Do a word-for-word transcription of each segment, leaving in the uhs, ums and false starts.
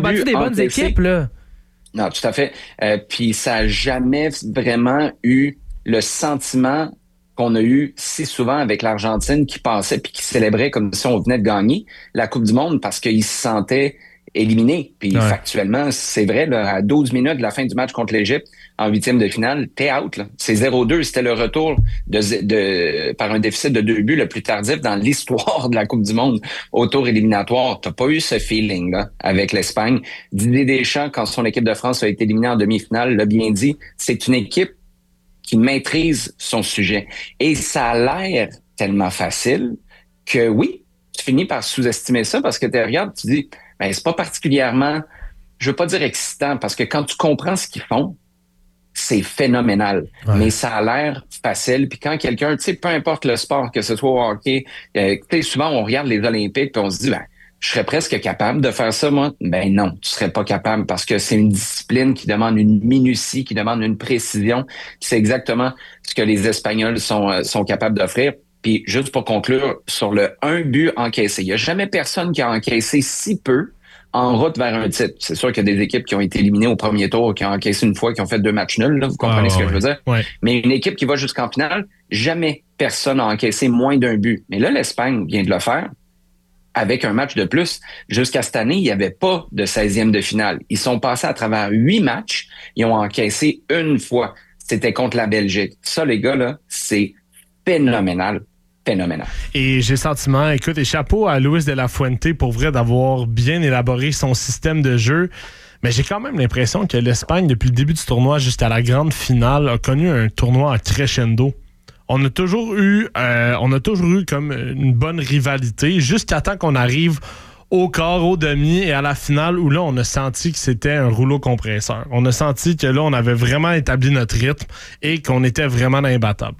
battu des bonnes encaissés. équipes, là. Non, tout à fait. Euh, puis ça n'a jamais vraiment eu le sentiment qu'on a eu si souvent avec l'Argentine qui passait puis qui célébrait comme si on venait de gagner la Coupe du Monde parce qu'ils se sentaient éliminés. Puis ouais. factuellement, c'est vrai, là, à douze minutes de la fin du match contre l'Égypte, en huitième de finale, t'es out. Là. C'est zéro deux. C'était le retour de, de par un déficit de deux buts le plus tardif dans l'histoire de la Coupe du Monde au tour éliminatoire. T'as pas eu ce feeling-là avec l'Espagne. Didier Deschamps, quand son équipe de France a été éliminée en demi-finale, l'a bien dit, c'est une équipe qui maîtrise son sujet. Et ça a l'air tellement facile que oui, tu finis par sous-estimer ça parce que tu regardes, tu dis, ben c'est pas particulièrement, je veux pas dire excitant, parce que quand tu comprends ce qu'ils font, c'est phénoménal. Ouais. Mais ça a l'air facile. Puis quand quelqu'un, tu sais, peu importe le sport, que ce soit au hockey, euh, tu sais, souvent on regarde les Olympiques puis on se dit, ben je serais presque capable de faire ça, moi. Ben non, tu serais pas capable parce que c'est une discipline qui demande une minutie, qui demande une précision. C'est exactement ce que les Espagnols sont, euh, sont capables d'offrir. Puis juste pour conclure, sur le un but encaissé, il n'y a jamais personne qui a encaissé si peu en route vers un titre. C'est sûr qu'il y a des équipes qui ont été éliminées au premier tour, qui ont encaissé une fois, qui ont fait deux matchs nuls. Là, vous comprenez ah, ce que ouais. je veux dire? Ouais. Mais une équipe qui va jusqu'en finale, jamais personne n'a encaissé moins d'un but. Mais là, l'Espagne vient de le faire avec un match de plus. Jusqu'à cette année, il n'y avait pas de seizième de finale. Ils sont passés à travers huit matchs. Ils ont encaissé une fois. C'était contre la Belgique. Ça, les gars, là, c'est phénoménal. Phénoménal. Et j'ai le sentiment, écoute, et chapeau à Luis de la Fuente pour vrai d'avoir bien élaboré son système de jeu. Mais j'ai quand même l'impression que l'Espagne, depuis le début du tournoi jusqu'à la grande finale, a connu un tournoi en crescendo. On a toujours eu, euh, on a toujours eu comme une bonne rivalité jusqu'à temps qu'on arrive au quart, au demi et à la finale où là, on a senti que c'était un rouleau compresseur. On a senti que là, on avait vraiment établi notre rythme et qu'on était vraiment imbattable.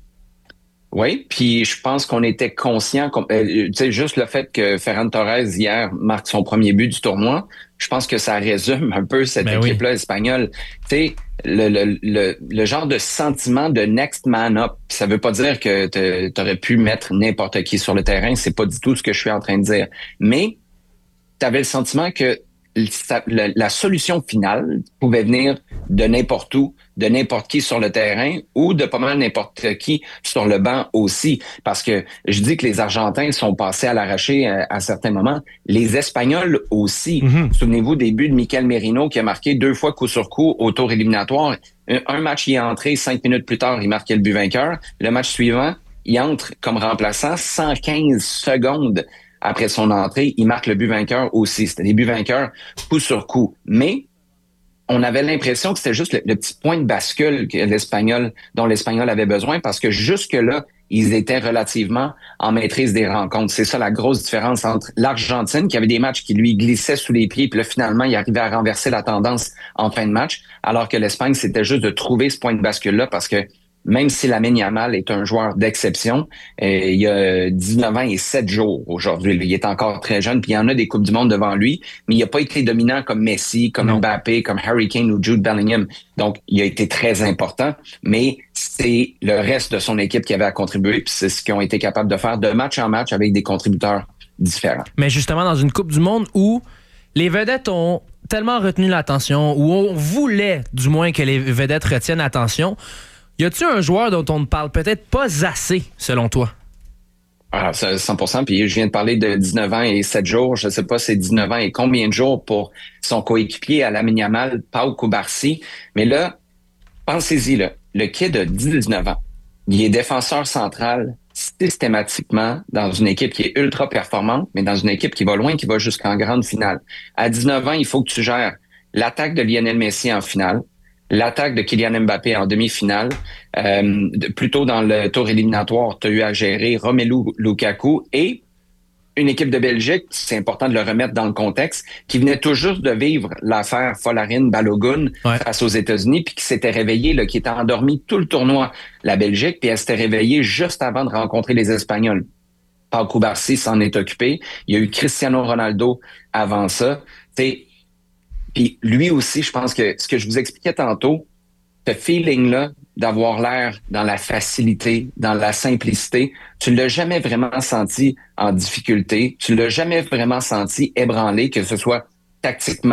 Oui, puis je pense qu'on était conscient, euh, tu sais, juste le fait que Ferran Torres, hier, marque son premier but du tournoi, je pense que ça résume un peu cette ben équipe-là oui. espagnole. Tu sais, le, le, le, le genre de sentiment de next man up, ça veut pas dire que tu aurais pu mettre n'importe qui sur le terrain, c'est pas du tout ce que je suis en train de dire. Mais tu avais le sentiment que la, la solution finale pouvait venir de n'importe où, de n'importe qui sur le terrain ou de pas mal n'importe qui sur le banc aussi. Parce que je dis que les Argentins sont passés à l'arraché à, à certains moments. Les Espagnols aussi. Mm-hmm. Souvenez-vous des buts de Mikel Merino qui a marqué deux fois coup sur coup au tour éliminatoire. Un, un match, il est entré, cinq minutes plus tard, il marquait le but vainqueur. Le match suivant, il entre comme remplaçant cent quinze secondes après son entrée, il marque le but vainqueur aussi. C'était des buts vainqueurs coup sur coup. Mais on avait l'impression que c'était juste le, le petit point de bascule que l'Espagnol, dont l'Espagnol avait besoin parce que jusque-là, ils étaient relativement en maîtrise des rencontres. C'est ça la grosse différence entre l'Argentine, qui avait des matchs qui lui glissaient sous les pieds, puis là, finalement, il arrivait à renverser la tendance en fin de match, alors que l'Espagne, c'était juste de trouver ce point de bascule-là parce que même si Lamine Yamal est un joueur d'exception, euh, il a dix-neuf ans et sept jours aujourd'hui. Il est encore très jeune, puis il y en a des Coupes du Monde devant lui, mais il n'a pas été dominant comme Messi, comme non. Mbappé, comme Harry Kane ou Jude Bellingham. Donc, il a été très important, mais c'est le reste de son équipe qui avait à contribuer, puis c'est ce qu'ils ont été capables de faire de match en match avec des contributeurs différents. Mais justement, dans une Coupe du Monde où les vedettes ont tellement retenu l'attention, où on voulait du moins que les vedettes retiennent l'attention, y a-t-il un joueur dont on ne parle peut-être pas assez, selon toi? Ah, cent pour cent. Puis je viens de parler de dix-neuf ans et sept jours. Je ne sais pas c'est dix-neuf ans et combien de jours pour son coéquipier à Lamine Yamal, Pau Cubarsí. Mais là, pensez-y, là, le kid de dix-neuf ans, il est défenseur central systématiquement dans une équipe qui est ultra performante, mais dans une équipe qui va loin, qui va jusqu'en grande finale. À dix-neuf ans, il faut que tu gères l'attaque de Lionel Messi en finale, l'attaque de Kylian Mbappé en demi-finale. Euh, plutôt dans le tour éliminatoire, tu as eu à gérer Romelu Lukaku et une équipe de Belgique, c'est important de le remettre dans le contexte, qui venait tout juste de vivre l'affaire Folarin-Balogun ouais. face aux États-Unis, puis qui s'était réveillée, là, qui était endormie tout le tournoi, la Belgique, puis elle s'était réveillée juste avant de rencontrer les Espagnols. Pau Cubarsí s'en est occupé. Il y a eu Cristiano Ronaldo avant ça. T'sais, puis lui aussi, je pense que ce que je vous expliquais tantôt, ce feeling-là d'avoir l'air dans la facilité, dans la simplicité, tu l'as jamais vraiment senti en difficulté, tu l'as jamais vraiment senti ébranlé, que ce soit tactiquement,